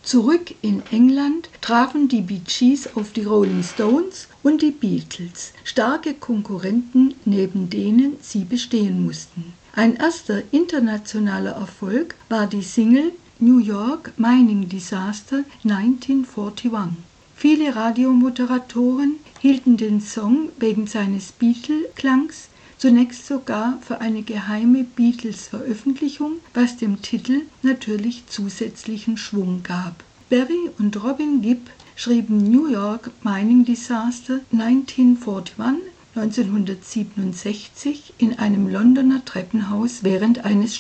Zurück in England trafen die Bee Gees auf die Rolling Stones und die Beatles, starke Konkurrenten, neben denen sie bestehen mussten. Ein erster internationaler Erfolg war die Single New York Mining Disaster 1941. Viele Radiomoderatoren hielten den Song wegen seines Beatle-Klangs zunächst sogar für eine geheime Beatles-Veröffentlichung, was dem Titel natürlich zusätzlichen Schwung gab. Berry und Robin Gibb schrieben New York Mining Disaster 1967 in einem Londoner Treppenhaus während eines